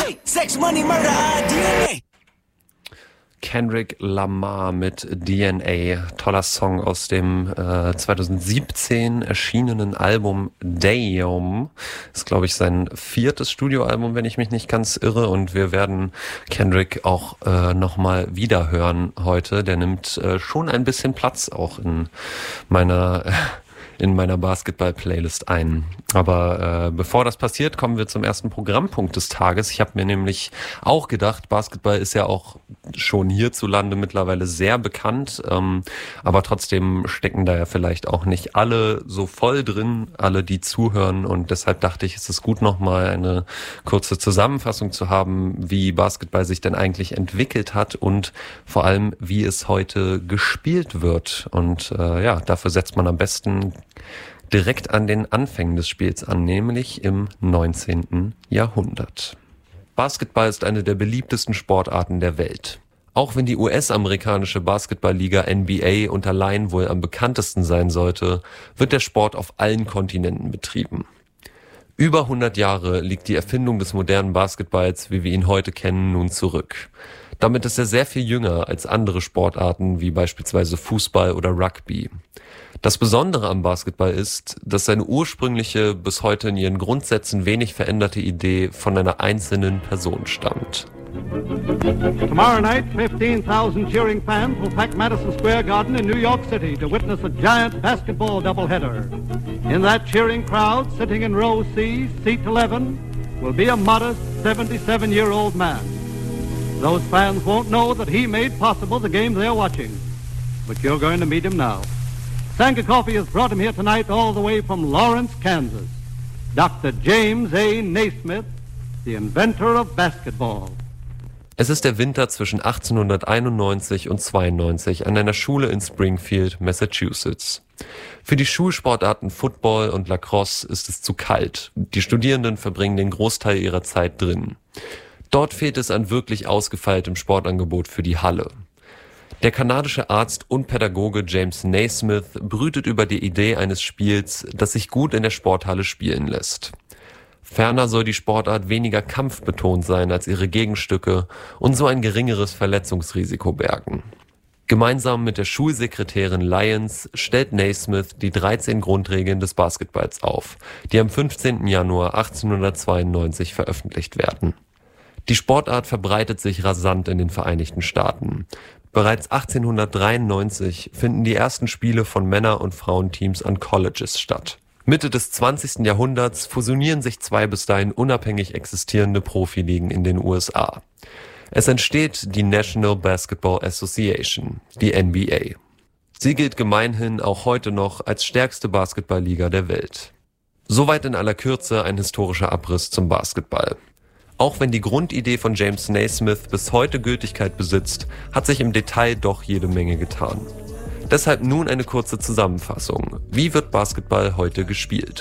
Sex, Money, Murder, DNA. Kendrick Lamar mit DNA, toller Song aus dem 2017 erschienenen Album Damn. Ist, glaube ich, sein 4. Studioalbum, wenn ich mich nicht ganz irre. Und wir werden Kendrick auch nochmal wieder hören heute. Der nimmt schon ein bisschen Platz auch in meiner Basketball-Playlist ein. Aber bevor das passiert, kommen wir zum ersten Programmpunkt des Tages. Ich habe mir nämlich auch gedacht, Basketball ist ja auch schon hierzulande mittlerweile sehr bekannt, aber trotzdem stecken da ja vielleicht auch nicht alle so voll drin, alle, die zuhören. Und deshalb dachte ich, es ist gut, nochmal eine kurze Zusammenfassung zu haben, wie Basketball sich denn eigentlich entwickelt hat und vor allem, wie es heute gespielt wird. Und dafür setzt man am besten direkt an den Anfängen des Spiels an, nämlich im 19. Jahrhundert. Basketball ist eine der beliebtesten Sportarten der Welt. Auch wenn die US-amerikanische Basketballliga NBA unter Laien wohl am bekanntesten sein sollte, wird der Sport auf allen Kontinenten betrieben. Über 100 Jahre liegt die Erfindung des modernen Basketballs, wie wir ihn heute kennen, nun zurück. Damit ist er sehr viel jünger als andere Sportarten wie beispielsweise Fußball oder Rugby. Das Besondere am Basketball ist, dass seine ursprüngliche, bis heute in ihren Grundsätzen wenig veränderte Idee von einer einzelnen Person stammt. Tomorrow night, 15,000 cheering fans will pack Madison Square Garden in New York City to witness a giant basketball doubleheader. In that cheering crowd, sitting in row C, seat 11, will be a modest 77-year-old man. Those fans won't know that he made possible the game they're watching, but you're going to meet him now. Sanka Coffee has brought him here tonight all the way from Lawrence, Kansas. Dr. James A. Naismith, the inventor of basketball. Es ist der Winter zwischen 1891 und 92 an einer Schule in Springfield, Massachusetts. Für die Schulsportarten Football und Lacrosse ist es zu kalt. Die Studierenden verbringen den Großteil ihrer Zeit drin. Dort fehlt es an wirklich ausgefeiltem Sportangebot für die Halle. Der kanadische Arzt und Pädagoge James Naismith brütet über die Idee eines Spiels, das sich gut in der Sporthalle spielen lässt. Ferner soll die Sportart weniger kampfbetont sein als ihre Gegenstücke und so ein geringeres Verletzungsrisiko bergen. Gemeinsam mit der Schulsekretärin Lyons stellt Naismith die 13 Grundregeln des Basketballs auf, die am 15. Januar 1892 veröffentlicht werden. Die Sportart verbreitet sich rasant in den Vereinigten Staaten. Bereits 1893 finden die ersten Spiele von Männer- und Frauenteams an Colleges statt. Mitte des 20. Jahrhunderts fusionieren sich 2 bis dahin unabhängig existierende Profiligen in den USA. Es entsteht die National Basketball Association, die NBA. Sie gilt gemeinhin auch heute noch als stärkste Basketballliga der Welt. Soweit in aller Kürze ein historischer Abriss zum Basketball. Auch wenn die Grundidee von James Naismith bis heute Gültigkeit besitzt, hat sich im Detail doch jede Menge getan. Deshalb nun eine kurze Zusammenfassung. Wie wird Basketball heute gespielt?